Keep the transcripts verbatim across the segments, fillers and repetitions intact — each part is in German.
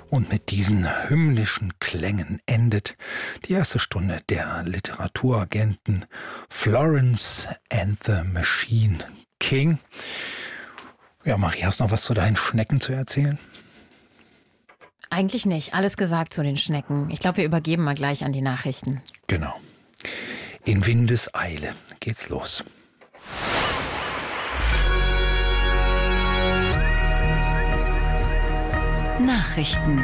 Und mit diesen hymnischen Klängen endet die erste Stunde der Literaturagenten Florence and the Machine King. Ja, Marie, hast du noch was zu deinen Schnecken zu erzählen? Eigentlich nicht. Alles gesagt zu den Schnecken. Ich glaube, wir übergeben mal gleich an die Nachrichten. Genau. In Windeseile geht's los. Nachrichten.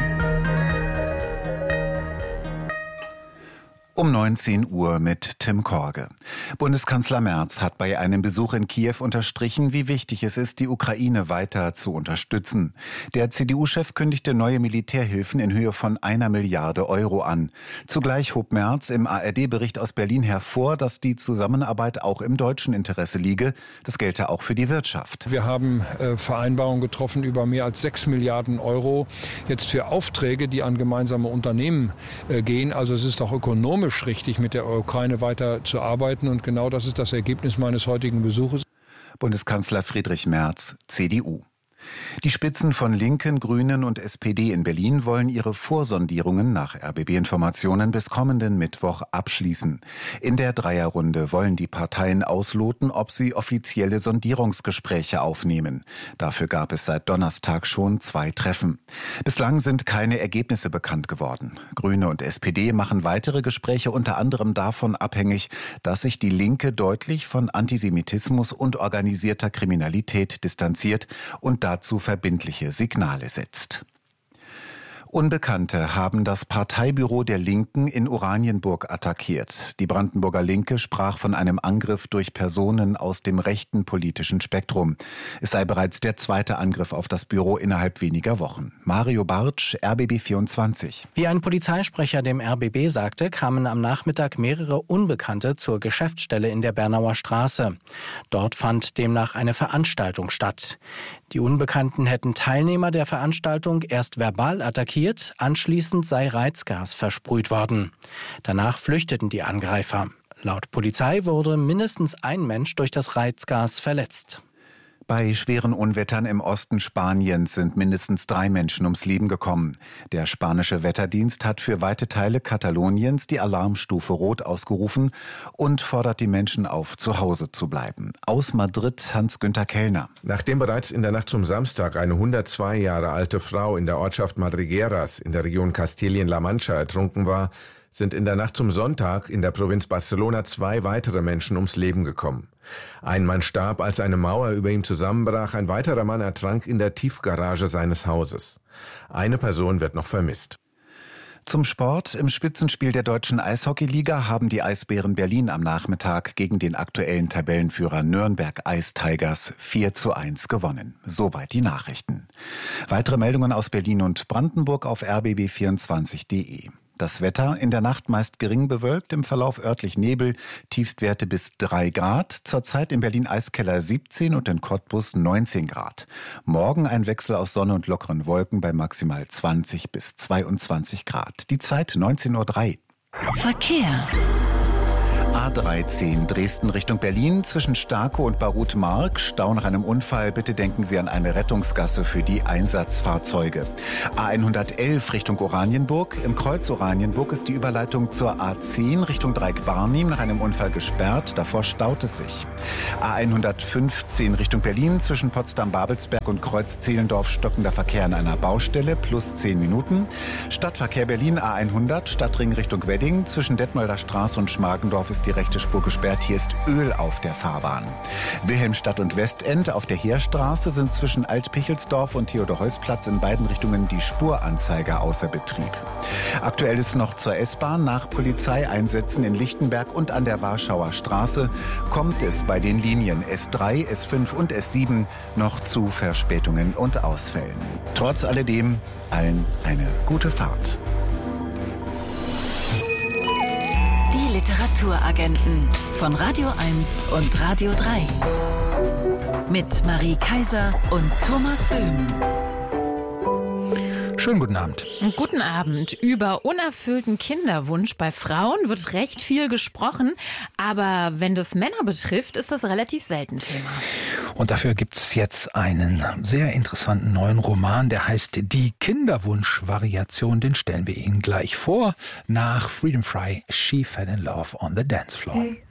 Um neunzehn Uhr mit Tim Korge. Bundeskanzler Merz hat bei einem Besuch in Kiew unterstrichen, wie wichtig es ist, die Ukraine weiter zu unterstützen. Der C D U-Chef kündigte neue Militärhilfen in Höhe von einer Milliarde Euro an. Zugleich hob Merz im A R D-Bericht aus Berlin hervor, dass die Zusammenarbeit auch im deutschen Interesse liege. Das gelte auch für die Wirtschaft. Wir haben äh, Vereinbarungen getroffen über mehr als sechs Milliarden Euro jetzt für Aufträge, die an gemeinsame Unternehmen äh, gehen. Also es ist auch ökonomisch richtig, mit der Ukraine weiter zu arbeiten. Und genau das ist das Ergebnis meines heutigen Besuches. Bundeskanzler Friedrich Merz, C D U. Die Spitzen von Linken, Grünen und S P D in Berlin wollen ihre Vorsondierungen nach R B B-Informationen bis kommenden Mittwoch abschließen. In der Dreierrunde wollen die Parteien ausloten, ob sie offizielle Sondierungsgespräche aufnehmen. Dafür gab es seit Donnerstag schon zwei Treffen. Bislang sind keine Ergebnisse bekannt geworden. Grüne und S P D machen weitere Gespräche unter anderem davon abhängig, dass sich die Linke deutlich von Antisemitismus und organisierter Kriminalität distanziert und dazu verbindliche Signale setzt. Unbekannte haben das Parteibüro der Linken in Oranienburg attackiert. Die Brandenburger Linke sprach von einem Angriff durch Personen aus dem rechten politischen Spektrum. Es sei bereits der zweite Angriff auf das Büro innerhalb weniger Wochen. Mario Bartsch, R B B vierundzwanzig. Wie ein Polizeisprecher dem R B B sagte, kamen am Nachmittag mehrere Unbekannte zur Geschäftsstelle in der Bernauer Straße. Dort fand demnach eine Veranstaltung statt. Die Unbekannten hätten Teilnehmer der Veranstaltung erst verbal attackiert, anschließend sei Reizgas versprüht worden. Danach flüchteten die Angreifer. Laut Polizei wurde mindestens ein Mensch durch das Reizgas verletzt. Bei schweren Unwettern im Osten Spaniens sind mindestens drei Menschen ums Leben gekommen. Der spanische Wetterdienst hat für weite Teile Kataloniens die Alarmstufe Rot ausgerufen und fordert die Menschen auf, zu Hause zu bleiben. Aus Madrid Hans-Günther Kellner. Nachdem bereits in der Nacht zum Samstag eine hundertzwei Jahre alte Frau in der Ortschaft Madrigueras in der Region Kastilien-La Mancha ertrunken war, sind in der Nacht zum Sonntag in der Provinz Barcelona zwei weitere Menschen ums Leben gekommen. Ein Mann starb, als eine Mauer über ihm zusammenbrach, ein weiterer Mann ertrank in der Tiefgarage seines Hauses. Eine Person wird noch vermisst. Zum Sport. Im Spitzenspiel der deutschen Eishockeyliga haben die Eisbären Berlin am Nachmittag gegen den aktuellen Tabellenführer Nürnberg Ice Tigers vier zu eins gewonnen. Soweit die Nachrichten. Weitere Meldungen aus Berlin und Brandenburg auf r b b vierundzwanzig punkt d e. Das Wetter in der Nacht meist gering bewölkt, im Verlauf örtlich Nebel, Tiefstwerte bis drei Grad, zurzeit in Berlin Eiskeller siebzehn und in Cottbus neunzehn Grad. Morgen ein Wechsel aus Sonne und lockeren Wolken bei maximal zwanzig bis zweiundzwanzig Grad. Die Zeit neunzehn Uhr drei. Verkehr. A dreizehn Dresden Richtung Berlin zwischen Starkow und Barut-Mark. Stau nach einem Unfall. Bitte denken Sie an eine Rettungsgasse für die Einsatzfahrzeuge. A hundertelf Richtung Oranienburg. Im Kreuz Oranienburg ist die Überleitung zur A zehn Richtung Dreieck-Barnim nach einem Unfall gesperrt. Davor staut es sich. A hundertfünfzehn Richtung Berlin zwischen Potsdam-Babelsberg und Kreuz Zehlendorf stockender Verkehr an einer Baustelle plus zehn Minuten. Stadtverkehr Berlin A hundert Stadtring Richtung Wedding. Zwischen Detmolder Straße und Schmargendorf ist die rechte Spur gesperrt. Hier ist Öl auf der Fahrbahn. Wilhelmstadt und Westend auf der Heerstraße sind zwischen Alt-Pichelsdorf und Theodor-Heuss-Platz in beiden Richtungen die Spuranzeiger außer Betrieb. Aktuell ist noch zur S-Bahn. Nach Polizeieinsätzen in Lichtenberg und an der Warschauer Straße kommt es bei den Linien S drei, S fünf und S sieben noch zu Verspätungen und Ausfällen. Trotz alledem allen eine gute Fahrt. Literaturagenten von Radio eins und Radio drei. Mit Marie Kaiser und Thomas Böhm. Schönen guten Abend. Guten Abend. Über unerfüllten Kinderwunsch bei Frauen wird recht viel gesprochen, aber wenn das Männer betrifft, ist das relativ selten Thema. Und dafür gibt es jetzt einen sehr interessanten neuen Roman, der heißt Die Kinderwunsch-Variation. Den stellen wir Ihnen gleich vor, nach Freedom Fry, She Fell in Love on the Dance Floor.